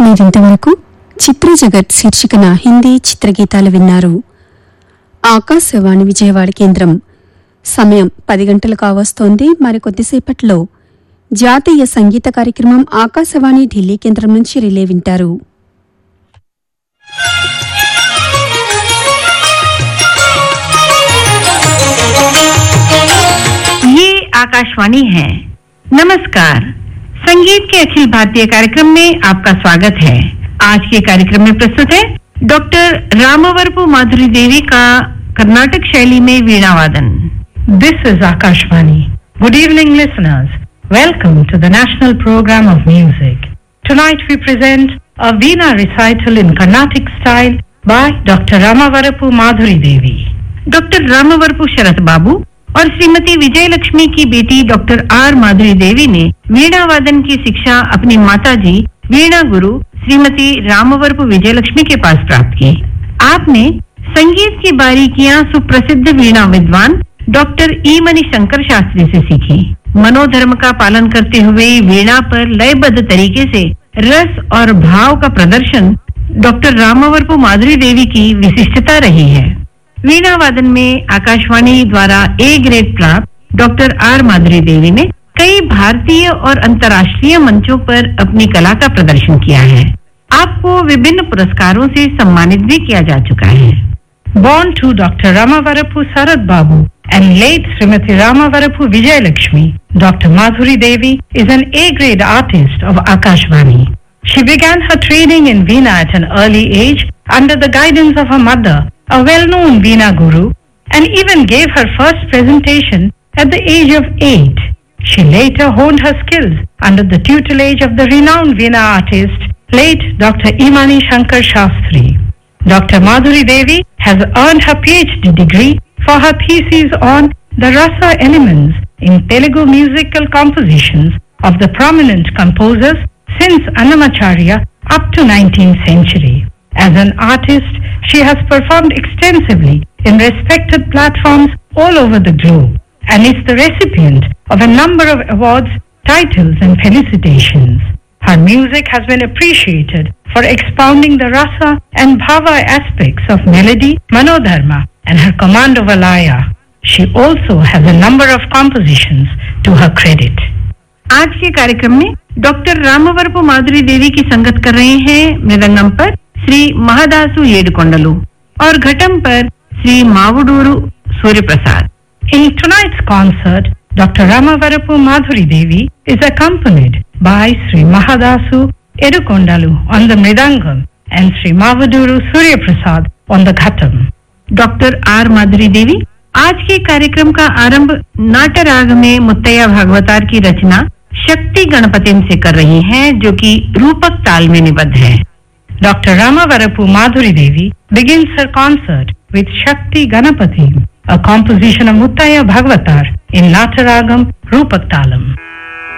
మీరింతవరకు చిత్ర జగత్ శీర్షికన హిందీ చిత్రగీతాలు విన్నారు. ఆకాశవాణి విజయవాడ కేంద్రం. సమయం 10 గంటలు కావస్తోంది. మరికొద్దిసేపట్లో జాతీయ సంగీత కార్యక్రమం ఆకాశవాణి ఢిల్లీ కేంద్రం నుంచి రిలే వింటారు. ये आकाशवाणी है. नमस्कार. संगीत के अखिल भारतीय कार्यक्रम में आपका स्वागत है. आज के कार्यक्रम में प्रस्तुत है डॉक्टर रामवरपु माधुरी देवी का कर्नाटक शैली में वीणा वादन. This is Akashvani. Good evening, listeners. Welcome to the National Program of Music. Tonight we present a Veena recital in Carnatic style by Dr. Ramavarapu Madhuri Devi. Doctor रामवरपु शरत बाबू और श्रीमती विजय लक्ष्मी की बेटी डॉक्टर आर माधुरी देवी ने वीणा वादन की शिक्षा अपनी माताजी वीणा गुरु श्रीमती रामवरपु विजय लक्ष्मी के पास प्राप्त की. आपने संगीत की बारीकियां सुप्रसिद्ध वीणा विद्वान डॉक्टर ई मणि शंकर शास्त्री से सीखी. मनोधर्म का पालन करते हुए वीणा पर लयबद्ध तरीके से रस और भाव का प्रदर्शन डॉक्टर रामवरपु माधुरी देवी की विशिष्टता रही है. वीणा वादन में आकाशवाणी द्वारा ए ग्रेड प्राप्त डॉक्टर आर माधुरी देवी ने कई भारतीय और अंतर्राष्ट्रीय मंचों पर अपनी कला का प्रदर्शन किया है. आपको विभिन्न पुरस्कारों से सम्मानित भी किया जा चुका है. Born to Dr. Ramavarapu Sarat Babu and late Srimati Ramavarapu Vijay Lakshmi, Dr. Madhuri Devi is an A-grade artist of Akashvani. She began her training in Veena at an early age under the guidance of her mother, a well-known Veena guru, and even gave her first presentation at the age of 8. She later honed her skills under the tutelage of the renowned Veena artist, late Dr. Imani Shankar Shastri. Dr. Madhuri Devi has earned her PhD degree for her thesis on the rasa elements in Telugu musical compositions of the prominent composers since Annamacharya up to 19th century. As an artist, she has performed extensively in respected platforms all over the globe and is the recipient of a number of awards, titles and felicitations. Her music has been appreciated for expounding the rasa and bhava aspects of melody, manodharma and her command over laya. She also has a number of compositions to her credit. आज के कार्यक्रम में doctor रामवरपु माधुरी देवी की संगत कर रहे हैं मृदंगम पर श्री महदासु येडुकोंडलु और घटम पर Shri मावुडूरू Surya Prasad. In tonight's concert, Dr. Ramavarapu Madhuri Devi is accompanied by Sri Mahadasu Yedukondalu on the mridangam and Sri Mavuduru Surya Prasad on the ghatam. Doctor R माधुरी देवी आज के कार्यक्रम का आरंभ नाटराग में मुत्तैया भागवतार की रचना शक्ति गणपतिम से कर रही हैं, जो कि रूपक ताल में निबद्ध है. Dr. Ramavarapu Madhuri Devi begins her concert with Shakti Ganapati, a composition of Muttaya Bhagavatar in Nataragam Rupak Talam.